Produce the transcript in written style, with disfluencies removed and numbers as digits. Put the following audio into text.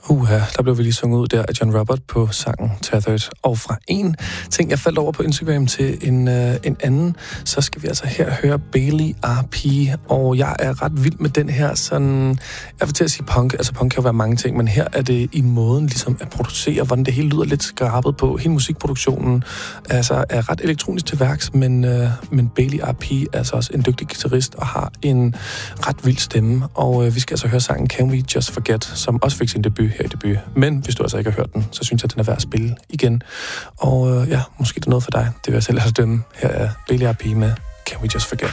Der blev vi lige sunget ud der af John Robert på sangen Tethered. Og fra en ting, jeg faldt over på Instagram til en anden, så skal vi altså her høre Bailey R.P. Og jeg er ret vild med den her sådan, jeg vil til at sige punk, altså punk kan jo være mange ting, men her er det i måden ligesom at producere, hvordan det hele lyder lidt skrabet på. Hele musikproduktionen altså er ret elektronisk til værks, men Bailey R.P. er altså også en dygtig guitarist og har en ret vild stemme. Og vi skal altså høre sangen Can We Just Forget, som også fik sin debut her i debut. Men hvis du altså ikke har hørt den, så synes jeg, at den er værd at spille igen. Og måske det er noget for dig. Det vil jeg selv have dømme. Her er Bailey R.P. med Can We Just Forget.